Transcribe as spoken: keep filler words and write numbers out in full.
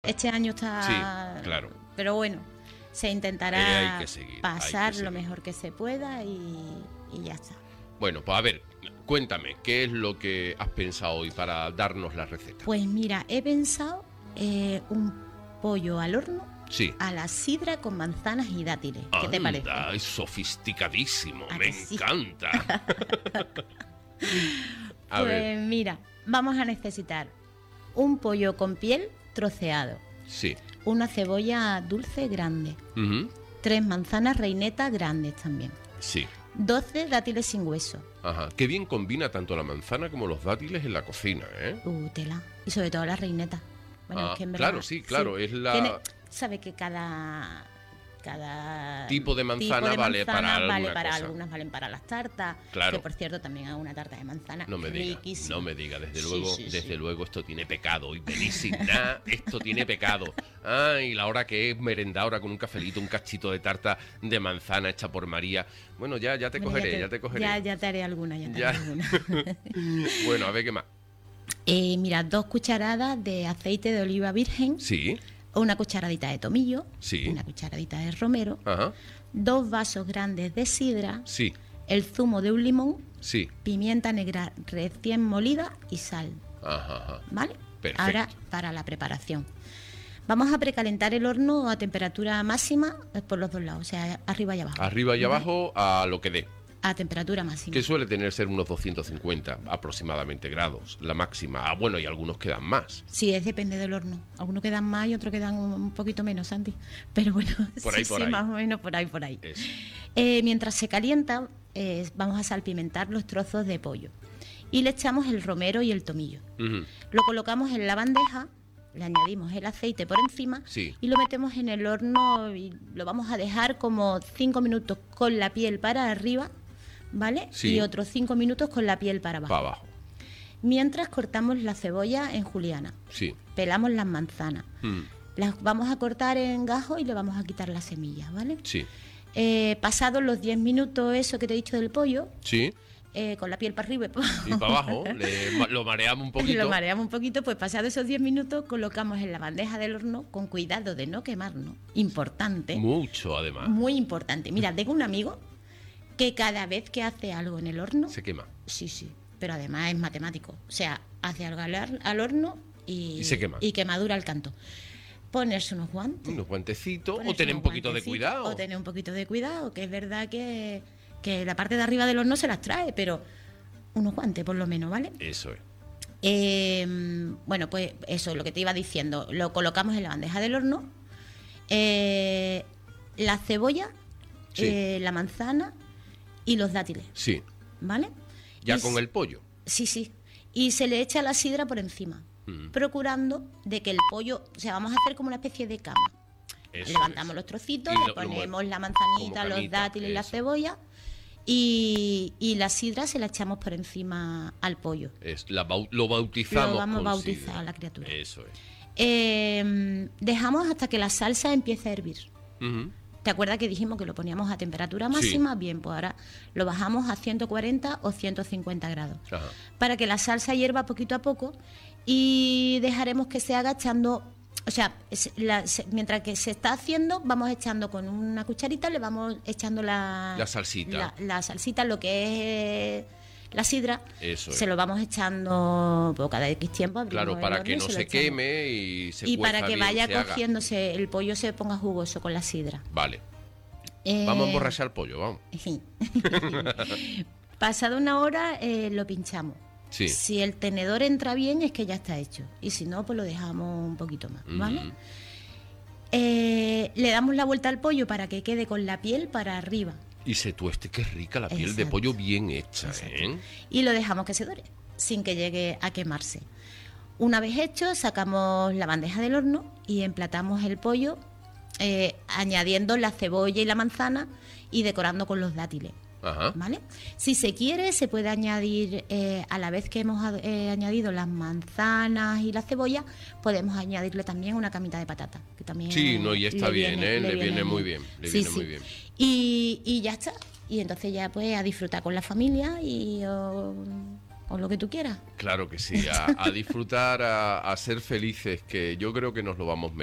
Este año está... Sí, claro. Pero bueno, se intentará eh, hay que seguir, pasar hay que lo seguir. mejor que se pueda y, y ya está. Bueno, pues a ver, cuéntame, ¿qué es lo que has pensado hoy para darnos la receta? Pues mira, he pensado eh, un pollo al horno Sí. a la sidra con manzanas y dátiles. ¿Qué te parece? Anda, es sofisticadísimo, ¿A me que sí? encanta. A Pues ver, mira, vamos a necesitar un pollo con piel troceado, sí. una cebolla dulce grande, Ujú, tres manzanas reinetas grandes también, sí. doce dátiles sin hueso. Ajá. Qué bien combina tanto la manzana como los dátiles en la cocina, ¿eh? Uh, tela. Y sobre todo las reinetas. Bueno, Ah, es que en verdad, claro, sí, claro, es la- Tiene, sabe que cada... Cada Tipo de manzana de vale para manzana alguna vale para cosa. algunas, valen para las tartas. Claro. Que por cierto también hago una tarta de manzana No me diga, riquísima. no me diga, desde Sí, luego, sí, desde sí. luego esto tiene pecado. Y venís sin nada, esto tiene pecado. Ay, la hora que es merendar con un cafelito, un cachito de tarta de manzana hecha por María. Bueno, ya, ya te Hombre, cogeré, ya te, cogeré. Ya, ya te haré alguna, ya te Ya. haré alguna. Bueno, a ver qué más. Eh, mira, dos cucharadas de aceite de oliva virgen, Sí, una cucharadita de tomillo, Sí. una cucharadita de romero, ajá, dos vasos grandes de sidra, sí, el zumo de un limón, sí, pimienta negra recién molida y sal, ajá, ajá. ¿vale? Perfecto. Ahora para la preparación. Vamos a precalentar el horno a temperatura máxima por los dos lados, o sea, arriba y abajo. Arriba y ¿vale? abajo a lo que dé. A temperatura máxima. Que suele tener ser unos doscientos cincuenta aproximadamente grados, la máxima. Ah, bueno, y algunos quedan más. Sí, es depende del horno. Algunos quedan más y otros quedan un, un poquito menos, Santi. Pero bueno, Por sí, ahí, por sí, ahí. más o menos por ahí, por ahí. Eso. Eh, mientras se calienta, eh, vamos a salpimentar los trozos de pollo. Y le echamos el romero y el tomillo. Ujú. Lo colocamos en la bandeja, le añadimos el aceite por encima Sí. y lo metemos en el horno y lo vamos a dejar como cinco minutos con la piel para arriba, ¿vale? Sí. Y otros cinco minutos con la piel para abajo. Para abajo. Mientras cortamos la cebolla en juliana, Sí. pelamos las manzanas, Mm. las vamos a cortar en gajos y le vamos a quitar las semillas, ¿vale? Sí. Eh, pasados los diez minutos, eso que te he dicho del pollo, Sí. eh, con la piel para arriba Y para abajo, le- ma- lo mareamos un poquito. lo mareamos un poquito, pues pasados esos diez minutos colocamos en la bandeja del horno con cuidado de no quemarnos. Importante, Mucho, además. muy importante. Mira, tengo un amigo que cada vez que hace algo en el horno, Se quema. sí, sí, pero además es matemático. O sea, hace algo al, ar- al horno y, Y se quema. y quemadura al canto. Ponerse unos guantes. Unos guantecitos. ponerse O tener un unos poquito de guantecitos, cuidado. O tener un poquito de cuidado, que es verdad que, que la parte de arriba del horno se las trae, pero unos guantes por lo menos, ¿vale? Eso es. Eh, bueno, pues eso, lo que te iba diciendo, lo colocamos en la bandeja del horno. Eh, la cebolla, Sí. eh, la manzana y los dátiles, Sí. ¿vale? Ya Y con s- el pollo. Sí, sí. Y se le echa la sidra por encima, Mm. procurando de que el pollo, o sea, vamos a hacer como una especie de cama. Eso Levantamos es. los trocitos, Y lo- le lo ponemos muer- la manzanita, como los camita, dátiles y la eso. cebolla y, y la sidra se la echamos por encima al pollo. Es, la bau- lo bautizamos. Lo vamos a con bautizar sidra. a la criatura. Eso es. Eh, dejamos hasta que la salsa empiece a hervir. Ujú. ¿Te acuerdas que dijimos que lo poníamos a temperatura máxima? Bien, pues ahora lo bajamos a ciento cuarenta o ciento cincuenta grados. Ajá. Para que la salsa hierva poquito a poco y dejaremos que se haga echando, o sea, es- la- se- mientras que se está haciendo, vamos echando con una cucharita, le vamos echando la, La salsita. la, la salsita, lo que es la sidra, Eso se es. lo vamos echando pues, cada X tiempo. abrimos Claro, el para horno que y no lo se echamos. queme y se Y cueza para que bien, vaya se haga. cogiéndose, el pollo se ponga jugoso con la sidra. Vale. Eh, Vamos a emborrachar el pollo, vamos. Pasada una hora eh, lo pinchamos. Sí. Si el tenedor entra bien es que ya está hecho. Y si no, pues lo dejamos un poquito más, ¿vale? Ujú. Eh, le damos la vuelta al pollo para que quede con la piel para arriba. Y se tueste, qué rica la piel de Exacto. pollo bien hecha, Exacto. ¿eh? Y lo dejamos que se dore, sin que llegue a quemarse. Una vez hecho, sacamos la bandeja del horno y emplatamos el pollo, eh, añadiendo la cebolla y la manzana y decorando con los dátiles. Ajá. ¿Vale? Si se quiere, se puede añadir, eh, a la vez que hemos eh, añadido las manzanas y la cebolla, podemos añadirle también una camita de patata, que también Sí, no, y está le bien, ¿eh? Le viene muy bien, le Sí, viene sí. muy bien. Y, y ya está. Y entonces ya pues a disfrutar con la familia y o, o lo que tú quieras. Claro que sí, a, a disfrutar, a, a ser felices, que yo creo que nos lo vamos